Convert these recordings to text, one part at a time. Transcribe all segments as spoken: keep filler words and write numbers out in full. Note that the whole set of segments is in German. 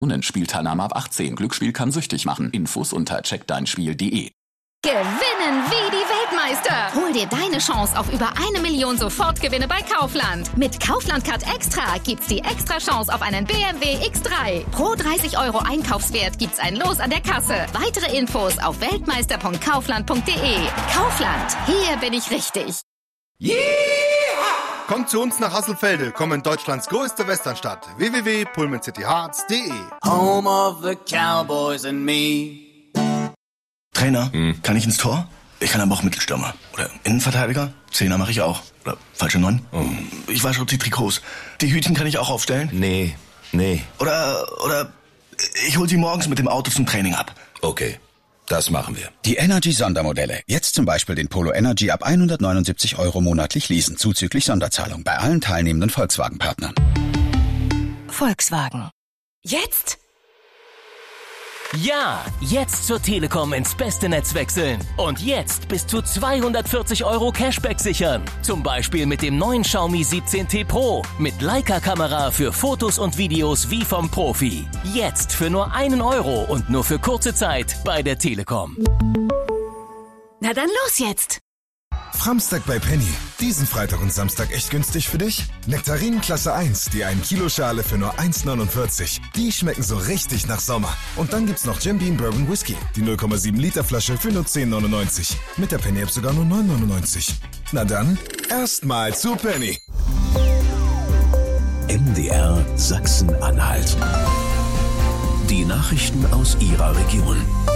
Spielteilnahme ab achtzehn. Glücksspiel kann süchtig machen. Infos unter check dein spiel punkt de. Gewinnen wie die Weltmeister. Hol dir deine Chance auf über eine Million Sofortgewinne bei Kaufland. Mit Kaufland Card Extra gibt's die extra Chance auf einen B M W X drei. Pro dreißig Euro Einkaufswert gibt's ein Los an der Kasse. Weitere Infos auf weltmeister punkt kaufland punkt de. Kaufland, hier bin ich richtig. Yeah! Kommt zu uns nach Hasselfelde, komm in Deutschlands größte Westernstadt. w w w punkt pullman city hearts punkt de. Home of the Cowboys and me. Trainer, hm. kann ich ins Tor? Ich kann aber auch Mittelstürmer. Oder Innenverteidiger? Zehner mache ich auch. Oder falsche Neun? Oh. Ich wasche die Trikots. Die Hütchen kann ich auch aufstellen? Nee, nee. Oder, oder ich hol sie morgens mit dem Auto zum Training ab. Okay, das machen wir. Die Energy-Sondermodelle. Jetzt zum Beispiel den Polo Energy ab hundertneunundsiebzig Euro monatlich leasen, zuzüglich Sonderzahlung bei allen teilnehmenden Volkswagen-Partnern. Volkswagen. Jetzt? Ja, jetzt zur Telekom ins beste Netz wechseln. Und jetzt bis zu zweihundertvierzig Euro Cashback sichern. Zum Beispiel mit dem neuen Xiaomi siebzehn T Pro. Mit Leica-Kamera für Fotos und Videos wie vom Profi. Jetzt für nur einen Euro und nur für kurze Zeit bei der Telekom. Na dann los jetzt! Framstag bei Penny. Diesen Freitag und Samstag echt günstig für dich? Nektarinen Klasse eins, die ein Kilo Schale für nur eins neunundvierzig. Die schmecken so richtig nach Sommer. Und dann gibt's noch Jim Beam Bourbon Whisky, die null Komma sieben Liter Flasche für nur zehn neunundneunzig. Mit der Penny App sogar nur neun neunundneunzig. Na dann, erstmal zu Penny. M D R Sachsen-Anhalt. Die Nachrichten aus Ihrer Region.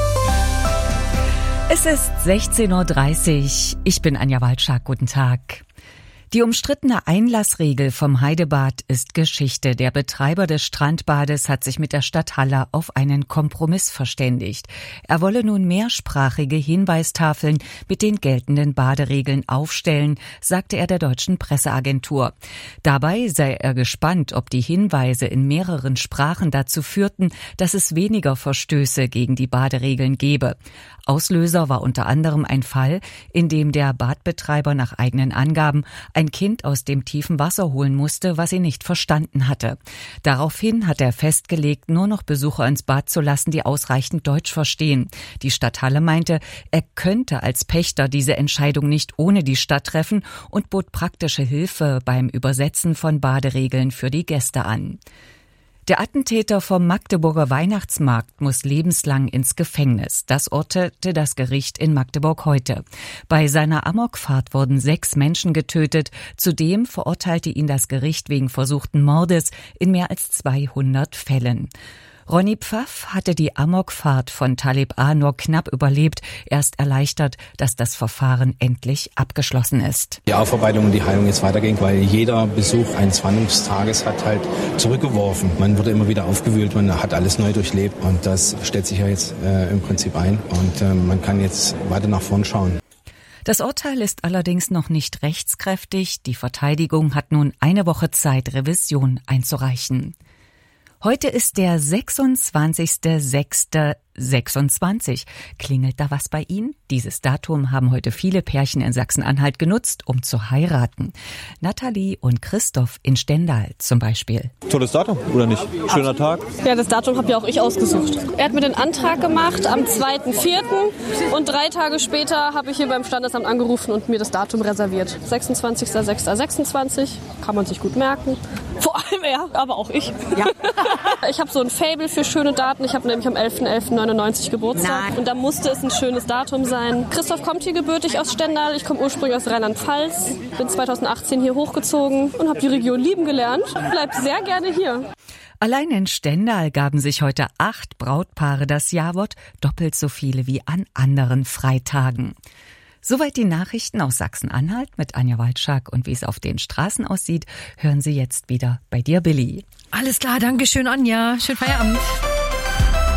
Es ist sechzehn Uhr dreißig. Ich bin Anja Walczak. Guten Tag. Die umstrittene Einlassregel vom Heidebad ist Geschichte. Der Betreiber des Strandbades hat sich mit der Stadt Halle auf einen Kompromiss verständigt. Er wolle nun mehrsprachige Hinweistafeln mit den geltenden Baderegeln aufstellen, sagte er der deutschen Presseagentur. Dabei sei er gespannt, ob die Hinweise in mehreren Sprachen dazu führten, dass es weniger Verstöße gegen die Baderegeln gebe. Auslöser war unter anderem ein Fall, in dem der Badbetreiber nach eigenen Angaben ein Kind aus dem tiefen Wasser holen musste, was sie nicht verstanden hatte. Daraufhin hat er festgelegt, nur noch Besucher ins Bad zu lassen, die ausreichend Deutsch verstehen. Die Stadt Halle meinte, er könnte als Pächter diese Entscheidung nicht ohne die Stadt treffen und bot praktische Hilfe beim Übersetzen von Baderegeln für die Gäste an. Der Attentäter vom Magdeburger Weihnachtsmarkt muss lebenslang ins Gefängnis. Das urteilte das Gericht in Magdeburg heute. Bei seiner Amokfahrt wurden sechs Menschen getötet. Zudem verurteilte ihn das Gericht wegen versuchten Mordes in mehr als zweihundert Fällen. Ronny Pfaff hatte die Amokfahrt von Talib A. nur knapp überlebt. Er ist erleichtert, dass das Verfahren endlich abgeschlossen ist. Die Aufarbeitung und die Heilung jetzt weiterging, weil jeder Besuch eines Wandlungstages hat halt zurückgeworfen. Man wurde immer wieder aufgewühlt, man hat alles neu durchlebt und das stellt sich ja jetzt äh, im Prinzip ein und äh, man kann jetzt weiter nach vorn schauen. Das Urteil ist allerdings noch nicht rechtskräftig. Die Verteidigung hat nun eine Woche Zeit, Revision einzureichen. Heute ist der sechsundzwanzigster sechster sechsundzwanzig. Klingelt da was bei Ihnen? Dieses Datum haben heute viele Pärchen in Sachsen-Anhalt genutzt, um zu heiraten. Nathalie und Christoph in Stendal zum Beispiel. Tolles Datum, oder nicht? Schöner Tag. Ja, das Datum habe ja auch ich ausgesucht. Er hat mir den Antrag gemacht am zweiten vierten und drei Tage später habe ich hier beim Standesamt angerufen und mir das Datum reserviert. sechsundzwanzigster sechster sechsundzwanzig, kann man sich gut merken. Vor allem er, aber auch ich. Ja. Ich habe so ein Faible für schöne Daten. Ich habe nämlich am elfter elfter neunundneunzig Geburtstag. Nein. Und da musste es ein schönes Datum sein. Christoph kommt hier gebürtig aus Stendal. Ich komme ursprünglich aus Rheinland-Pfalz. Bin zweitausendachtzehn hier hochgezogen und habe die Region lieben gelernt. Bleib sehr gerne hier. Allein in Stendal gaben sich heute acht Brautpaare das Jawort, doppelt so viele wie an anderen Freitagen. Soweit die Nachrichten aus Sachsen-Anhalt mit Anja Walczak. Und wie es auf den Straßen aussieht, hören Sie jetzt wieder bei dir, Billy. Alles klar, danke schön, Anja. Schönen Feierabend.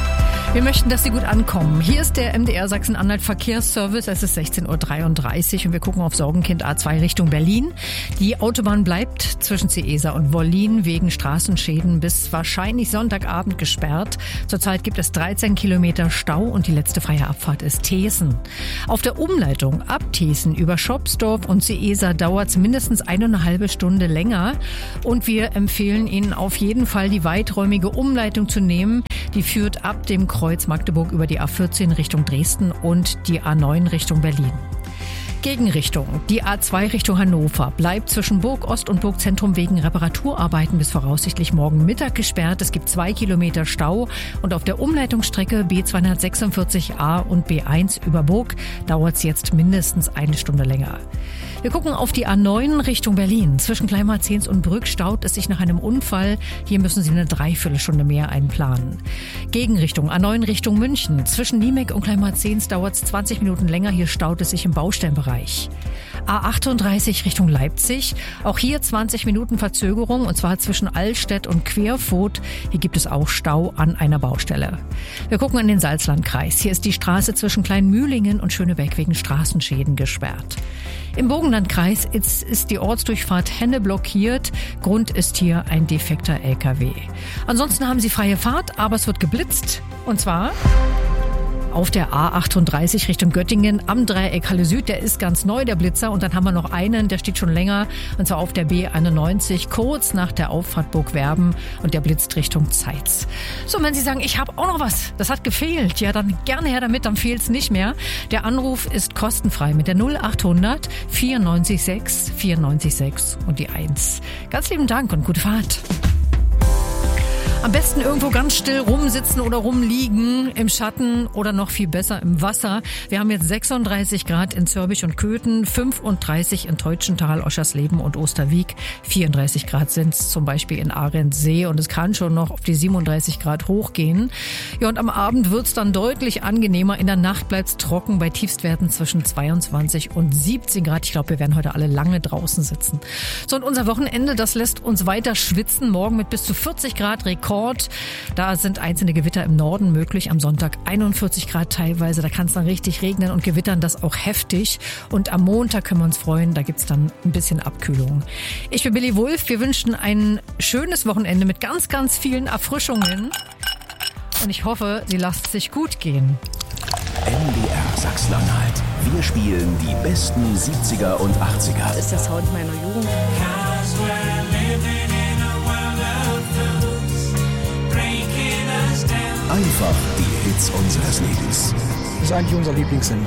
Wir möchten, dass Sie gut ankommen. Hier ist der M D R Sachsen-Anhalt Verkehrsservice. Es ist sechzehn Uhr dreiunddreißig und wir gucken auf Sorgenkind A zwei Richtung Berlin. Die Autobahn bleibt zwischen Ciesa und Wollin wegen Straßenschäden bis wahrscheinlich Sonntagabend gesperrt. Zurzeit gibt es dreizehn Kilometer Stau und die letzte freie Abfahrt ist Thesen. Auf der Umleitung ab Thesen über Schopsdorf und Ciesa dauert es mindestens eine halbe Stunde länger. Und wir empfehlen Ihnen auf jeden Fall die weiträumige Umleitung zu nehmen. Die führt ab dem Kreuz Magdeburg über die A vierzehn Richtung Dresden und die A neun Richtung Berlin. Gegenrichtung. Die A zwei Richtung Hannover bleibt zwischen Burg Ost und Burg Zentrum wegen Reparaturarbeiten bis voraussichtlich morgen Mittag gesperrt. Es gibt zwei Kilometer Stau und auf der Umleitungsstrecke B zweihundertsechsundvierzig A und B eins über Burg dauert es jetzt mindestens eine Stunde länger. Wir gucken auf die A neun Richtung Berlin. Zwischen Kleinmarzens und Brück staut es sich nach einem Unfall. Hier müssen Sie eine Dreiviertelstunde mehr einplanen. Gegenrichtung A neun Richtung München. Zwischen Niemek und Kleinmarzens dauert es zwanzig Minuten länger. Hier staut es sich im Baustellenbereich. A achtunddreißig Richtung Leipzig. Auch hier zwanzig Minuten Verzögerung und zwar zwischen Allstedt und Querfurt. Hier gibt es auch Stau an einer Baustelle. Wir gucken in den Salzlandkreis. Hier ist die Straße zwischen Kleinmühlingen und Schönebeck wegen Straßenschäden gesperrt. Im Burgenlandkreis ist, ist die Ortsdurchfahrt Henne blockiert. Grund ist hier ein defekter L K W. Ansonsten haben Sie freie Fahrt, aber es wird geblitzt. Und zwar auf der A achtunddreißig Richtung Göttingen am Dreieck Halle Süd. Der ist ganz neu, der Blitzer. Und dann haben wir noch einen, der steht schon länger. Und zwar auf der B einundneunzig, kurz nach der Auffahrt Burg Werben. Und der blitzt Richtung Zeitz. So, und wenn Sie sagen, ich habe auch noch was, das hat gefehlt. Ja, dann gerne her damit, dann fehlt's nicht mehr. Der Anruf ist kostenfrei mit der null achthundert vierundneunzig sechs vierundneunzig sechs und die eins. Ganz lieben Dank und gute Fahrt. Am besten irgendwo ganz still rumsitzen oder rumliegen im Schatten oder noch viel besser im Wasser. Wir haben jetzt sechsunddreißig Grad in Zörbisch und Köthen, fünfunddreißig in Teutschenthal, Oschersleben und Osterwiek. vierunddreißig Grad sind es zum Beispiel in Ahrensee und es kann schon noch auf die siebenunddreißig Grad hochgehen. Ja, und am Abend wird es dann deutlich angenehmer. In der Nacht bleibt es trocken bei Tiefstwerten zwischen zweiundzwanzig und siebzehn Grad. Ich glaube, wir werden heute alle lange draußen sitzen. So, und unser Wochenende, das lässt uns weiter schwitzen. Morgen mit bis zu vierzig Grad Rekord. Da sind einzelne Gewitter im Norden möglich. Am Sonntag einundvierzig Grad teilweise. Da kann es dann richtig regnen und gewittern, das auch heftig. Und am Montag können wir uns freuen. Da gibt's dann ein bisschen Abkühlung. Ich bin Billy Wulff. Wir wünschen ein schönes Wochenende mit ganz, ganz vielen Erfrischungen. Und ich hoffe, Sie lassen es sich gut gehen. M D R Sachsen-Anhalt. Wir spielen die besten siebziger und achtziger. Das ist der Sound meiner Jugend. Einfach die Hits unseres Lebens. Das ist eigentlich unser Lieblingssender.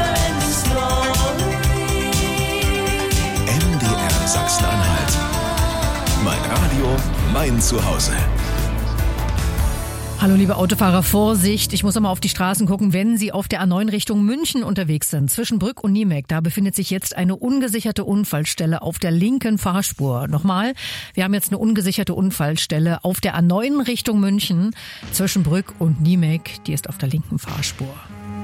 M D R Sachsen-Anhalt. Mein Radio, mein Zuhause. Hallo liebe Autofahrer, Vorsicht, ich muss einmal auf die Straßen gucken, wenn Sie auf der A neun Richtung München unterwegs sind. Zwischen Brück und Niemek, da befindet sich jetzt eine ungesicherte Unfallstelle auf der linken Fahrspur. Nochmal, wir haben jetzt eine ungesicherte Unfallstelle auf der A neun Richtung München zwischen Brück und Niemek, die ist auf der linken Fahrspur.